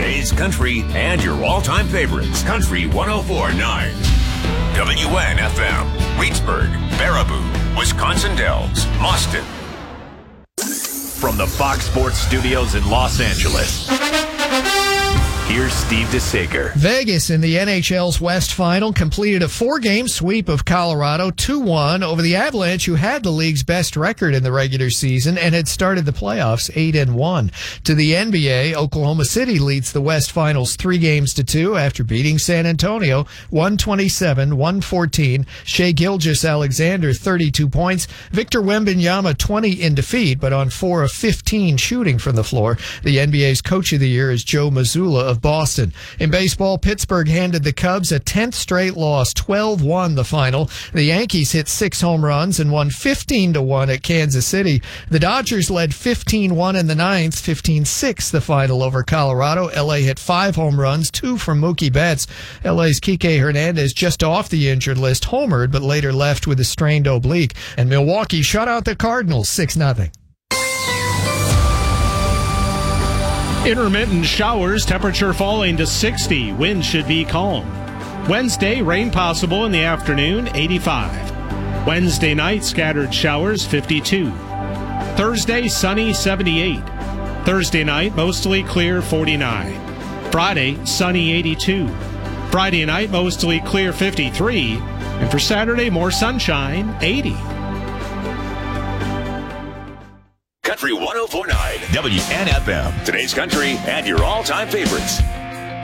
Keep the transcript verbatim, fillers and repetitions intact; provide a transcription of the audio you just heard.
today's country and your all-time favorites. Country one oh four point nine. W N F M. Reedsburg, Baraboo, Wisconsin Dells, Austin. From the Fox Sports Studios in Los Angeles, here's Steve DeSager. Vegas in the N H L's West Final completed a four-game sweep of Colorado two one over the Avalanche, who had the league's best record in the regular season and had started the playoffs eight and one. To the N B A, Oklahoma City leads the West Finals three games to two after beating San Antonio one twenty-seven one fourteen. Shai Gilgeous-Alexander thirty-two points. Victor Wembanyama twenty in defeat, but on four of fifteen shooting from the floor. The N B A's Coach of the Year is Joe Mazzulla of Boston. In baseball, Pittsburgh handed the Cubs a tenth straight loss, twelve one the final. The Yankees hit six home runs and won fifteen to one at Kansas City. The Dodgers led fifteen one in the ninth, fifteen six the final over Colorado. L A hit five home runs, two from Mookie Betts. L A's Kike Hernandez, just off the injured list, homered, but later left with a strained oblique. And Milwaukee shut out the Cardinals six nothing. Intermittent showers, temperature falling to sixty. Wind should be calm. Wednesday, rain possible in the afternoon, eighty-five. Wednesday night, scattered showers, fifty-two. Thursday, sunny, seventy-eight. Thursday night, mostly clear, forty-nine. Friday, sunny, eighty-two. Friday night, mostly clear, fifty-three. And for Saturday, more sunshine, eighty. Country one oh four point nine. W N F M. Today's country and your all-time favorites.